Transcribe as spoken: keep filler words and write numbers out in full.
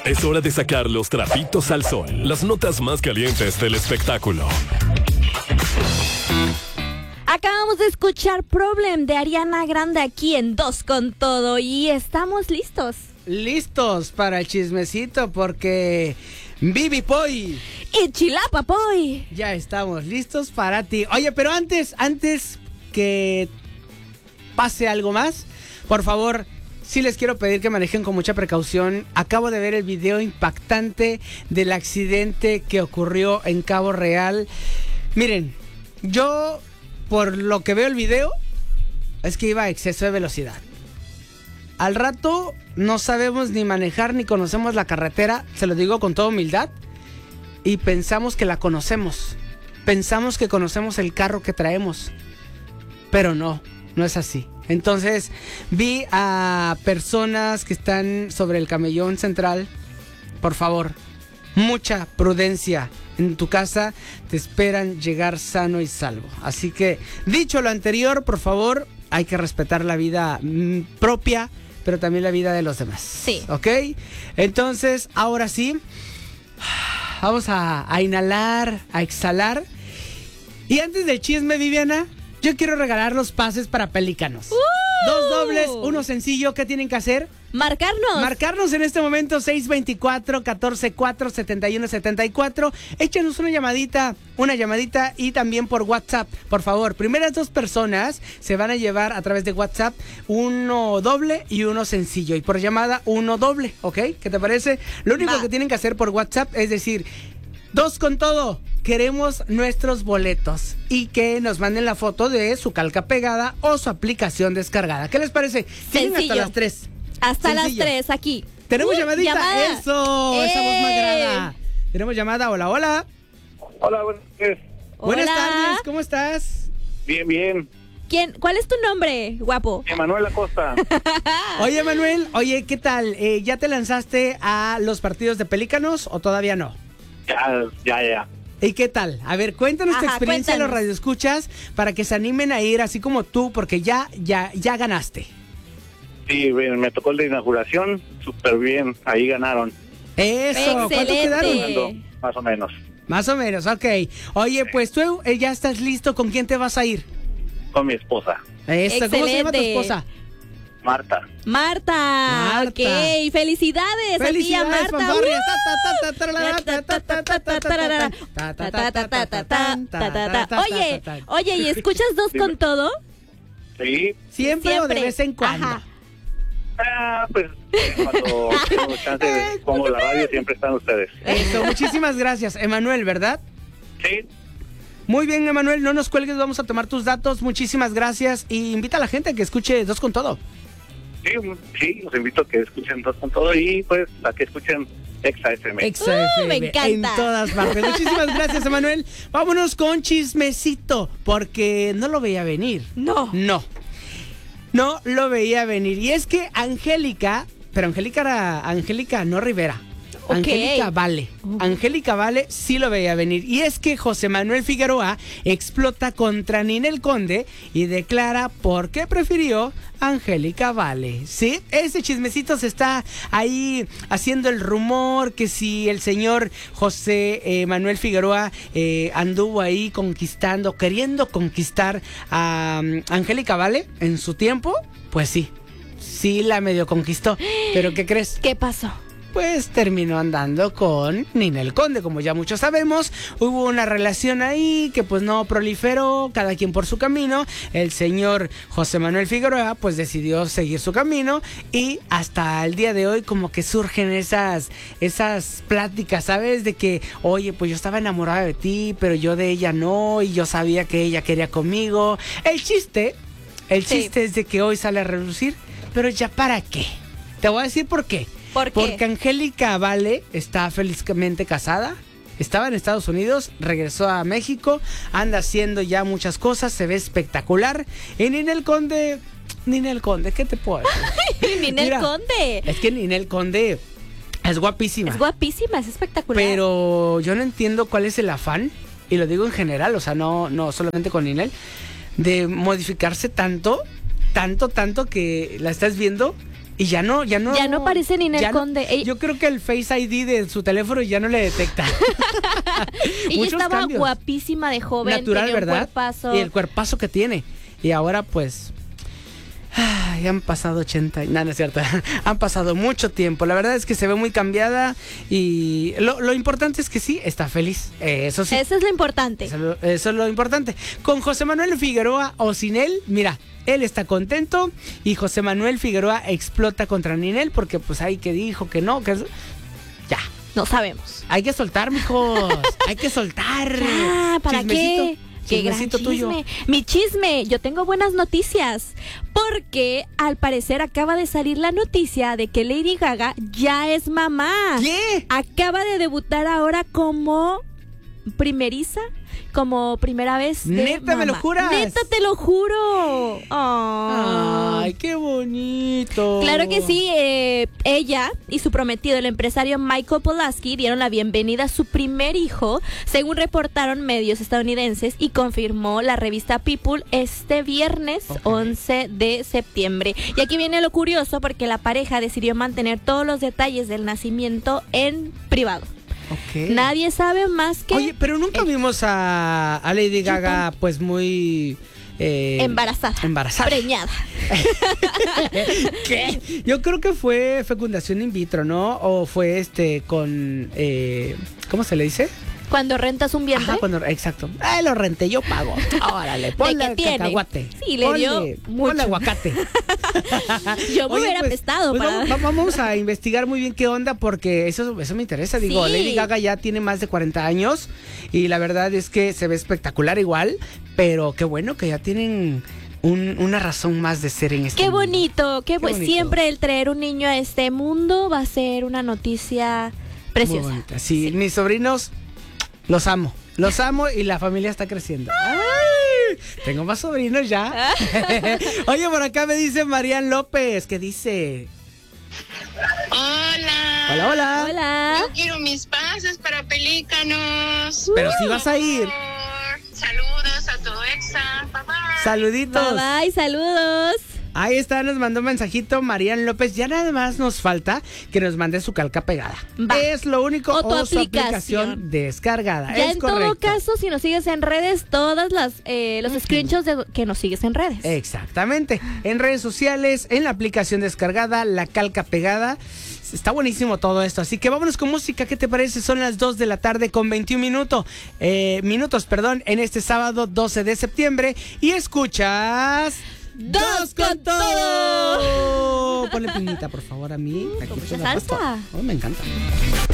Es hora de sacar los trapitos al sol. Las notas más calientes del espectáculo. Acabamos de escuchar Problem de Ariana Grande aquí en Dos con Todo y estamos listos. Listos para el chismecito porque Bibi Poy y Chilapa Poy ya estamos listos para ti. Oye, pero antes, antes que pase algo más, por favor, sí les quiero pedir que manejen con mucha precaución. Acabo de ver el video impactante del accidente que ocurrió en Cabo Real. Miren, yo por lo que veo el video es que iba a exceso de velocidad. Al rato no sabemos ni manejar ni conocemos la carretera, se lo digo con toda humildad, y pensamos que la conocemos. Pensamos que conocemos el carro que traemos, pero no, no es así. Entonces vi a personas que están sobre el camellón central. Por favor, mucha prudencia. En tu casa te esperan llegar sano y salvo. Así que, dicho lo anterior, por favor, hay que respetar la vida mm, propia, pero también la vida de los demás. Sí. ¿Ok? Entonces, ahora sí, vamos a, a inhalar, a exhalar. Y antes del chisme, Viviana, yo quiero regalar los pases para Pelícanos. ¡Uh! Dos dobles, uno sencillo. ¿Qué tienen que hacer? Marcarnos. Marcarnos en este momento seis dos cuatro, uno cuatro cuatro, siete uno siete cuatro. Échanos una llamadita, una llamadita y también por WhatsApp, por favor. Primeras dos personas se van a llevar a través de WhatsApp uno doble y uno sencillo. Y por llamada uno doble, ¿ok? ¿Qué te parece? Lo único Va. que tienen que hacer por WhatsApp es decir, Dos con Todo, queremos nuestros boletos y que nos manden la foto de su calca pegada o su aplicación descargada. ¿Qué les parece? Tienen Sencillo. hasta las tres. Hasta Sencillo. las tres aquí. Tenemos Uy, llamadita. llamada. Eso, ¡Eh! esa voz me agrada. Tenemos llamada. Hola, hola. Hola, buenas tardes. Buenas Hola. tardes, ¿cómo estás? Bien, bien. ¿Quién? ¿Cuál es tu nombre, guapo? Emanuel Acosta. Oye, Manuel, oye, ¿qué tal? Eh, ¿Ya te lanzaste a los partidos de Pelícanos o todavía no? Ya, ya, ya. ¿Y qué tal? A ver, cuéntanos tu Ajá, experiencia en los cuéntanos. radioescuchas para que se animen a ir así como tú, porque ya, ya, ya ganaste. Sí, bien, me tocó el de inauguración, súper bien, ahí ganaron. Eso, ¿cuánto Excelente. quedaron? Ganando, más o menos, Más o menos, ok. Oye, pues tú eh, ya estás listo, ¿con quién te vas a ir? con mi esposa, Eso, ¿cómo se llama tu Excelente. esposa? Marta. Marta. Marta. Ok, felicidades. ¡Felicidades, a ti, a Marta. fanfarrias! Oye, oye, ¿y escuchas Dos con Todo? Sí, ¿Siempre, o de vez en cuando? Ajá. ah, pues cuando tengo chance de pongo la radio, siempre están ustedes. Eso, muchísimas gracias, Emanuel, ¿verdad? Sí, Muy bien, Emanuel, no nos cuelgues, vamos a tomar tus datos, muchísimas gracias y invita a la gente a que escuche Dos con Todo. sí, sí, los invito a que escuchen Dos con Todo y pues a que escuchen Exa F M. Exa Uh, F M, me encanta. en todas partes. Muchísimas gracias, Emanuel. Vámonos con chismecito, porque no lo veía venir. No. No. No lo veía venir. Y es que Angélica, pero Angélica era Angélica, no Rivera. Ok. Angélica Vale. Angélica Vale sí lo veía venir. Y es que José Manuel Figueroa explota contra Ninel Conde y declara por qué prefirió a Angélica Vale. ¿Sí? Ese chismecito se está ahí haciendo el rumor que si el señor José eh, Manuel Figueroa eh, anduvo ahí conquistando, queriendo conquistar a um, Angélica Vale en su tiempo, pues sí. Sí la medio conquistó. ¿Pero qué crees? ¿Qué pasó? Pues terminó andando con Ninel Conde, como ya muchos sabemos. Hubo una relación ahí que pues no proliferó, cada quien por su camino. El señor José Manuel Figueroa pues decidió seguir su camino y hasta el día de hoy como que surgen esas, esas pláticas, ¿sabes? De que, oye, pues yo estaba enamorada de ti, pero yo de ella no, y yo sabía que ella quería conmigo. El chiste, el Sí. chiste es de que hoy sale a relucir, pero ya para qué. Te voy a decir por qué. ¿Por qué? Porque Angélica Vale está felizmente casada. Estaba en Estados Unidos, regresó a México, anda haciendo ya muchas cosas, se ve espectacular. Y Ninel Conde, Ninel Conde, ¿qué te puedo decir? Ninel Mira, Conde. Es que Ninel Conde es guapísima. Es guapísima, es espectacular. Pero yo no entiendo cuál es el afán, y lo digo en general, o sea, no, no solamente con Ninel, de modificarse tanto, tanto, tanto que la estás viendo Y ya no, ya no. Ya no aparece Ninel ya no- Conde. Ella- Yo creo que el Face I D de su teléfono ya no le detecta. Ella Muchos estaba cambios. guapísima de joven. Natural, tenía un ¿verdad? cuerpazo. Y el cuerpazo que tiene. Y ahora pues... ay, ya han pasado ochenta años. No, no es cierto. Han pasado mucho tiempo. La verdad es que se ve muy cambiada. Y lo, lo importante es que sí, está feliz. Eh, eso sí. Eso es lo importante. Eso, lo- eso es lo importante. Con José Manuel Figueroa o sin él, mira, él está contento y José Manuel Figueroa explota contra Ninel porque pues ahí que dijo que no, que es- ya. No sabemos. Hay que soltar, mijos. Hay que soltar. Ah, ¿para Chismecito, qué? Qué gran chismecito tuyo. chisme. Mi chisme, yo tengo buenas noticias. Porque al parecer acaba de salir la noticia de que Lady Gaga ya es mamá. ¿Qué? Acaba de debutar ahora como primeriza, como primera vez de ¿Neta me lo mamá. juras? Neta te lo juro. Ay. Ay, qué bonito. Claro que sí, eh, ella y su prometido, el empresario Michael Pulaski, dieron la bienvenida a su primer hijo, según reportaron medios estadounidenses y confirmó la revista People este viernes Ok. once de septiembre. Y aquí viene lo curioso porque la pareja decidió mantener todos los detalles del nacimiento en privado. Ok. Nadie sabe más que Oye, pero nunca él. vimos a, a Lady Gaga pues muy... eh, Embarazada. Embarazada. Preñada. ¿Qué? Yo creo que fue fecundación in vitro, ¿no? O fue este con... eh, ¿cómo se le dice? Cuando rentas un vientre. Ajá, cuando, exacto. Ay, lo renté, yo pago. Órale, ponle qué tiene? cacahuate. Sí, le dio Ponle- mucho. ponle aguacate. Yo me Oye, hubiera pues, prestado pues para... vamos, vamos a investigar muy bien qué onda porque eso, eso me interesa. Digo, Sí. Lady Gaga ya tiene más de cuarenta años y la verdad es que se ve espectacular igual, pero qué bueno que ya tienen un- una razón más de ser en este Qué mundo. bonito, qué, Qué bu- bonito. siempre el traer un niño a este mundo va a ser una noticia Muy preciosa. bonita. Sí, mis sobrinos los amo. Los amo y la familia está creciendo. ¡Ay! Tengo más sobrinos ya. Oye, por acá me dice Marian López, que dice... Hola. Hola, hola. Hola. Yo quiero mis pases para Pelícanos. Pero si vas a ir. Saludos a todo Exa. Bye bye. Saluditos. Bye bye, saludos. Ahí está, nos mandó un mensajito Marian López. Ya nada más nos falta que nos mande su calca pegada. Va. Es lo único. O tu su aplicación. aplicación descargada. Ya es en correcto. todo caso, si nos sigues en redes, todas las eh, los screenshots de que nos sigues en redes. Exactamente. En redes sociales, en la aplicación descargada, la calca pegada. Está buenísimo todo esto. Así que vámonos con música. ¿Qué te parece? Son las dos de la tarde con veintiún minutos. Eh, minutos, perdón, en este sábado doce de septiembre. Y escuchas... ¡Dos con todo! Ponle piñita, por favor, a mí. Aquí Con te mucha la paso. salsa. Oh, me encanta.